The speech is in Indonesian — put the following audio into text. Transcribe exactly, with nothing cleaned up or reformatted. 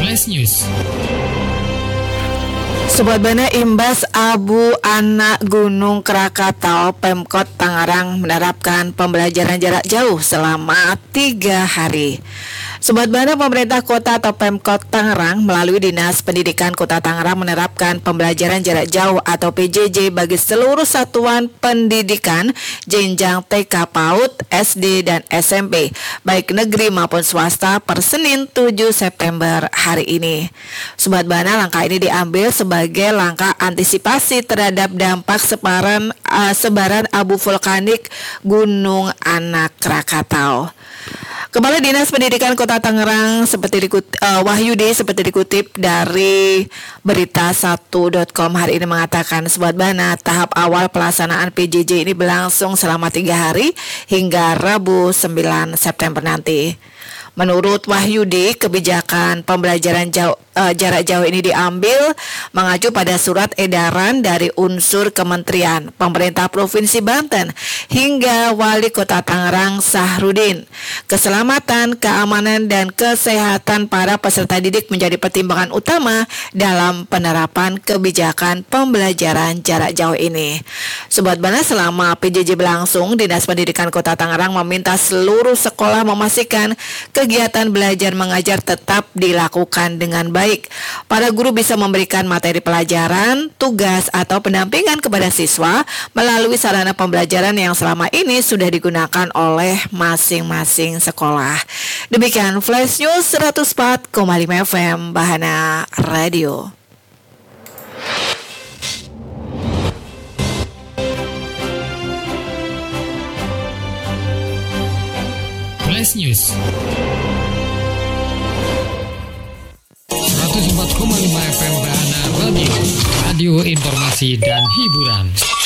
Flash News. Sobat Bana, imbas abu anak Gunung Krakatau, Pemkot Tangerang menerapkan pembelajaran jarak jauh selama tiga hari. Sobat Bana, pemerintah kota atau Pemkot Tangerang melalui Dinas Pendidikan Kota Tangerang menerapkan pembelajaran jarak jauh atau P J J bagi seluruh satuan pendidikan jenjang T K PAUD, S D dan S M P, baik negeri maupun swasta per Senin tujuh September hari ini. Sobat Bana, langkah ini diambil sebagai langkah antisipasi terhadap dampak sebaran uh, sebaran abu vulkanik Gunung Anak Krakatau. Kepala Dinas Pendidikan Kota Tangerang seperti dikutip, uh, Wahyudi seperti dikutip dari berita satu titik com hari ini mengatakan, Sobat Bana, tahap awal pelaksanaan P J J ini berlangsung selama tiga hari hingga Rabu sembilan September nanti. Menurut Wahyudi, kebijakan pembelajaran jauh, uh, jarak jauh ini diambil mengacu pada surat edaran dari unsur Kementerian Pemerintah Provinsi Banten hingga Wali Kota Tangerang Sahrudin. Keselamatan, keamanan, dan kesehatan para peserta didik menjadi pertimbangan utama dalam penerapan kebijakan pembelajaran jarak jauh ini. Sobat Bana, selama P J J berlangsung, Dinas Pendidikan Kota Tangerang meminta seluruh sekolah memastikan kegiatan belajar mengajar tetap dilakukan dengan baik. Para guru bisa memberikan materi pelajaran, tugas, atau pendampingan kepada siswa melalui sarana pembelajaran yang selama ini sudah digunakan oleh masing-masing sekolah. Demikian Flash News seratus empat koma lima F M Bahana Radio. Flash News seratus empat koma lima F M Bahana Radio, radio informasi dan hiburan.